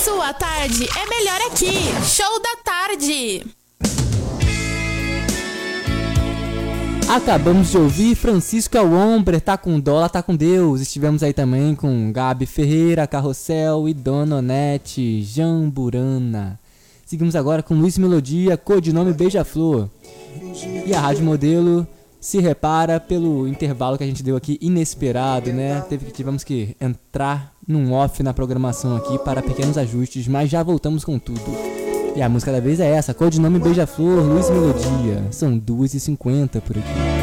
sua tarde é melhor aqui. Show da Tarde. Acabamos de ouvir Francisco Alombre, Tá com Dó, Tá com Deus. Estivemos aí também com Gabi Ferreira, Carrossel e Dona Onete, Jamburana. Seguimos agora com Luiz Melodia, codinome Beija-Flor. E a Rádio Modelo se repara pelo intervalo que a gente deu aqui, inesperado, né? Tivemos que entrar num off na programação aqui para pequenos ajustes, mas já voltamos com tudo. E a música da vez é essa, codinome Beija-Flor, Luiz Melodia. São 2h50 por aqui.